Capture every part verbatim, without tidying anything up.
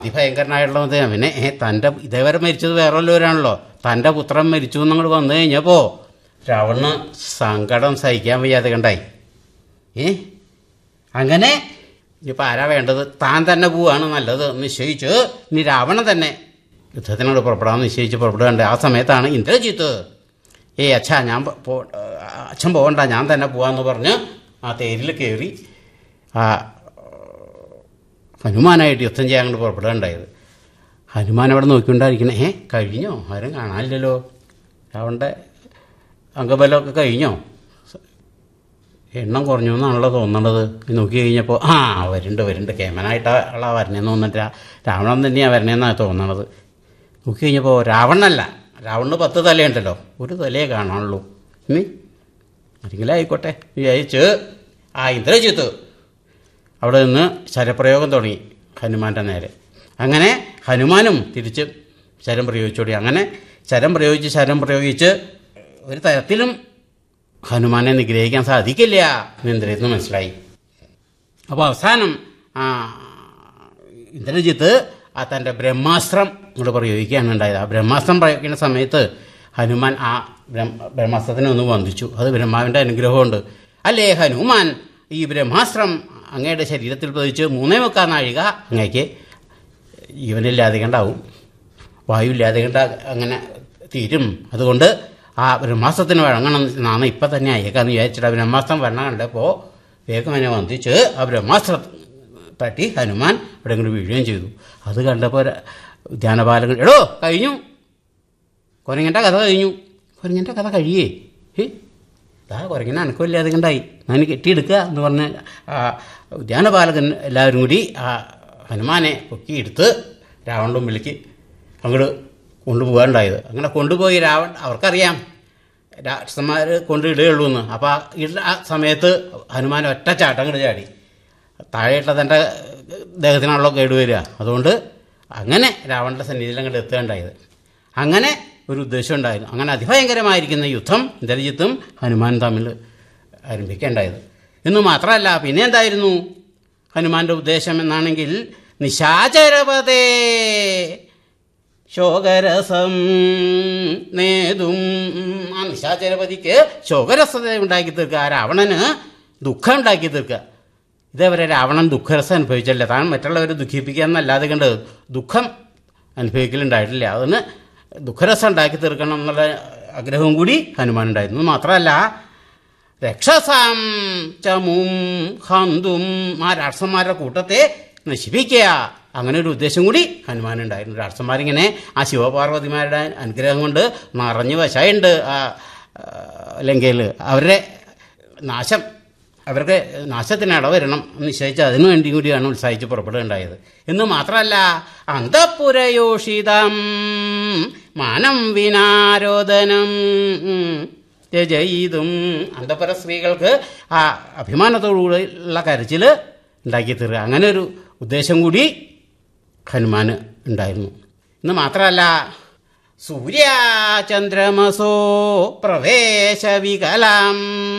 അതിഭയങ്കരനായിട്ടുള്ളത് അവനെ തൻ്റെ ഇതേവരെ മരിച്ചത് വേറെ വല്ലവരാണല്ലോ. തൻ്റെ പുത്രൻ മരിച്ചു എന്നങ്ങൾ വന്നു കഴിഞ്ഞപ്പോൾ രാവണന് സങ്കടം സഹിക്കാൻ വയ്യാതെ കണ്ടായി. ഏ അങ്ങനെ ഇനിയിപ്പോൾ ആരാ വേണ്ടത്, താൻ തന്നെ പോവാണ് നല്ലത് നിശ്ചയിച്ച് ഇനി രാവണൻ തന്നെ യുദ്ധത്തിനോട് പുറപ്പെടാമെന്ന് നിശ്ചയിച്ച് പുറപ്പെടുകയുണ്ട്. ആ സമയത്താണ് ഇന്ദ്രജിത്ത് ഏയ് അച്ഛാ ഞാൻ പോ അച്ഛൻ പോകണ്ട ഞാൻ തന്നെ പോവാമെന്ന് പറഞ്ഞ് ആ തേരിൽ കയറി ആ ഹനുമാനായിട്ട് യുദ്ധം ചെയ്യാൻ അങ്ങോട്ട് പുറപ്പെടുകയുണ്ടായത്. ഹനുമാൻ അവിടെ നോക്കിക്കൊണ്ടായിരിക്കണേ, ഏ കഴിഞ്ഞോ, ആരും കാണാനില്ലല്ലോ, രാവണൻ്റെ അംഗബലമൊക്കെ കഴിഞ്ഞോ, എണ്ണം കുറഞ്ഞു എന്നാണല്ലോ തോന്നണത്. നോക്കി കഴിഞ്ഞപ്പോൾ ആ വരുന്നുണ്ട് വരുന്നുണ്ട് കേമനായിട്ടാണ് വരണേന്ന് തോന്നിട്ട് രാവണൻ തന്നെയാണ് വരണേന്നാണ് തോന്നണത്. നോക്കി കഴിഞ്ഞപ്പോൾ രാവണനല്ല, രാവണന് പത്ത് തലയുണ്ടല്ലോ, ഒരു തലയെ കാണാനുള്ളൂ. ഇനി ആരെങ്കിലും ആയിക്കോട്ടെ വിചാരിച്ച് ആ ഇന്ദ്രജിത്ത് അവിടെ നിന്ന് ശരപ്രയോഗം തുടങ്ങി ഹനുമാൻ്റെ നേരെ. അങ്ങനെ ഹനുമാനും തിരിച്ച് ശരം പ്രയോഗിച്ചോടി. അങ്ങനെ ശരം പ്രയോഗിച്ച് ശരം പ്രയോഗിച്ച് ഒരു തരത്തിലും ഹനുമാനെ നിഗ്രഹിക്കാൻ സാധിക്കില്ല എന്ന് ഇന്ദ്രജിത്തിന് മനസ്സിലായി. അപ്പോൾ അവസാനം ആ ഇന്ദ്രജിത്ത് ആ തൻ്റെ ബ്രഹ്മാസ്ത്രം ഇങ്ങോട്ട് പ്രയോഗിക്കുകയാണ് ഉണ്ടായത്. ആ ബ്രഹ്മാസ്ത്രം പ്രയോഗിക്കുന്ന സമയത്ത് ഹനുമാൻ ആ ബ്രഹ്മാസ്ത്രത്തിനെ ഒന്ന് വന്ദിച്ചു. അത് ബ്രഹ്മാവിൻ്റെ അനുഗ്രഹമുണ്ട്. അല്ലേ ഹനുമാൻ ഈ ബ്രഹ്മാസ്ത്രം അങ്ങയുടെ ശരീരത്തിൽ പതിച്ച് മൂന്നേ മുക്കാൽ നാഴിക അങ്ങേക്ക് ജീവനില്ലാതെ കണ്ടാവും, വായുവില്ലാതെ കണ്ട അങ്ങനെ തീരും. അതുകൊണ്ട് ആ ബ്രഹ്മാസ്ത്രത്തിന് വഴങ്ങണം എന്നാണ് ഇപ്പം തന്നെ അയക്കാന്ന് വിചാരിച്ചിട്ട് ആ ബ്രഹ്മാസ്ത്രം വരണം കണ്ടപ്പോൾ വേഗം എന്നെ വന്ദിച്ച് ആ ബ്രഹ്മാസ്ത്രം തട്ടി ഹനുമാൻ ഇവിടെ ഇങ്ങോട്ട് വീഴുകയും ചെയ്തു. അത് കണ്ടപ്പോൾ ധ്യാനപാലകൻ എടോ കഴിഞ്ഞു, കുരങ്ങൻ്റെ കഥ കഴിഞ്ഞു. കുരങ്ങൻ്റെ കഥ കഴിയേ ഇതാ കുരങ്ങനെ അനക്കമില്ലാതെ കണ്ടായി, ഞാൻ കെട്ടിയെടുക്കുക എന്ന് പറഞ്ഞ് ആ ധ്യാനപാലകൻ എല്ലാവരും കൂടി ആ ഹനുമാനെ പൊക്കിയെടുത്ത് രാവണൻ്റെ മുമ്പിലേക്ക് അങ്ങോട്ട് കൊണ്ടുപോകാനുണ്ടായത്. അങ്ങനെ കൊണ്ടുപോയി രാവൺ അവർക്കറിയാം രാക്ഷസന്മാർ കൊണ്ടിടുകയുള്ളൂ എന്ന്. അപ്പോൾ ആ ഇട ആ സമയത്ത് ഹനുമാൻ ഒറ്റ ചാട്ടം അങ്ങോട്ട് ചാടി. താഴെയിട്ട തൻ്റെ ദേഹത്തിനാണല്ലോ കേടുവരിക. അതുകൊണ്ട് അങ്ങനെ രാവണൻ്റെ സന്നിധിയിൽ അങ്ങോട്ട് എത്തുകയുണ്ടായത്. അങ്ങനെ ഒരു ഉദ്ദേശം ഉണ്ടായിരുന്നു. അങ്ങനെ അതിഭയങ്കരമായിരിക്കുന്ന യുദ്ധം ഇന്ദ്രജിത്തും ഹനുമാനും തമ്മിൽ ആരംഭിക്കേണ്ടായത്. എന്ന് മാത്രമല്ല പിന്നെ എന്തായിരുന്നു ഹനുമാൻ്റെ ഉദ്ദേശം എന്നാണെങ്കിൽ നിശാചരപതേ ശോകരസം നേതും. ആ നിശാചരപതിക്ക് ശോകരസത ഉണ്ടാക്കി തീർക്കുക, ആ രാവണന് ദുഃഖം ഉണ്ടാക്കി തീർക്കുക. ഇതേവരെ രാവണൻ ദുഃഖരസം അനുഭവിച്ചല്ലേ, താൻ മറ്റുള്ളവരെ ദുഃഖിപ്പിക്കുക എന്നല്ലാതെ കണ്ട് ദുഃഖം അനുഭവിക്കലുണ്ടായിട്ടില്ല. അതിന് ദുഃഖരസം ഉണ്ടാക്കി തീർക്കണം എന്നുള്ള ആഗ്രഹവും കൂടി ഹനുമാനുണ്ടായിരുന്നു. മാത്രമല്ല രക്ഷസാം ചമും ഹന്തും, ആ രാക്ഷസന്മാരുടെ കൂട്ടത്തെ നശിപ്പിക്കുക, അങ്ങനെ ഒരു ഉദ്ദേശം കൂടി ഹനുമാനുണ്ടായിരുന്നു. രാക്ഷസന്മാരിങ്ങനെ ആ ശിവപാർവതിമാരുടെ അനുഗ്രഹം കൊണ്ട് നിറഞ്ഞു വശമുണ്ട് ആ ലങ്കയിൽ. അവരുടെ നാശം അവർക്ക് നാശത്തിന് ഇടവരണം എന്ന് നിശ്ചയിച്ച് അതിനു വേണ്ടി കൂടിയാണ് ഉത്സാഹിച്ച് പുറപ്പെടുകയുണ്ടായത്. എന്ന് മാത്രമല്ല അന്തഃപുരയോഷിതം മാനം വിനാരോധനം ത്യജയിതും, അന്തഃപുര സ്ത്രീകൾക്ക് ആ അഭിമാനത്തോടുകൂടിയുള്ള കരച്ചിൽ ഉണ്ടാക്കി തീർക്കുക, അങ്ങനെ ഒരു ഉദ്ദേശം കൂടി ഹനുമാന് ഉണ്ടായിരുന്നു. എന്ന് മാത്രമല്ല സൂര്യാചന്ദ്രമസോ പ്രവേശവികലാം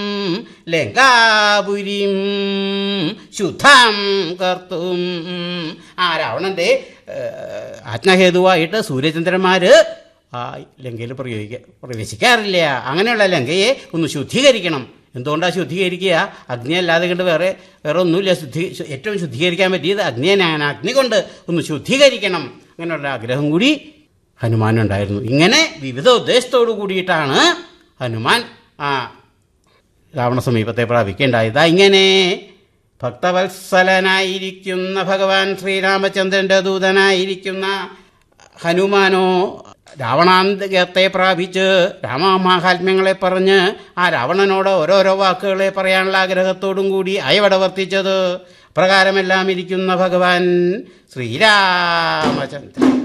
ലങ്കാപുരീം ശുദ്ധാം കർത്തും, ആ രാവണൻ്റെ ആജ്ഞാഹേതുവായിട്ട് സൂര്യചന്ദ്രന്മാർ ആ ലങ്കയിൽ പ്രയോഗിക്ക പ്രവേശിക്കാറില്ല. അങ്ങനെയുള്ള ലങ്കയെ ഒന്ന് ശുദ്ധീകരിക്കണം. എന്തുകൊണ്ടാണ് ശുദ്ധീകരിക്കുക? അഗ്നി അല്ലാതെ കൊണ്ട് വേറെ വേറെ ഒന്നുമില്ല. ശുദ്ധി ഏറ്റവും ശുദ്ധീകരിക്കാൻ പറ്റിയത് അഗ്നിയാണ്. അഗ്നി കൊണ്ട് ഒന്ന് ശുദ്ധീകരിക്കണം, അങ്ങനെയുള്ള ആഗ്രഹം കൂടി ഹനുമാനുണ്ടായിരുന്നു. ഇങ്ങനെ വിവിധ ഉദ്ദേശത്തോടു കൂടിയിട്ടാണ് ഹനുമാൻ ആ രാവണ സമീപത്തെ പ്രാപിക്കേണ്ടായത്. ഇങ്ങനെ ഭക്തവത്സലനായിരിക്കുന്ന ഭഗവാൻ ശ്രീരാമചന്ദ്രൻ്റെ ദൂതനായിരിക്കുന്ന ഹനുമാനോ രാവണാന്തകത്തെ പ്രാപിച്ച് രാമമാഹാത്മ്യങ്ങളെ പറഞ്ഞ് ആ രാവണനോട് ഓരോരോ വാക്കുകളെ പറയാനുള്ള ആഗ്രഹത്തോടും കൂടി അയവട വർത്തിച്ചത്. പ്രകാരമെല്ലാം ഇരിക്കുന്ന ഭഗവാൻ ശ്രീരാമചന്ദ്രൻ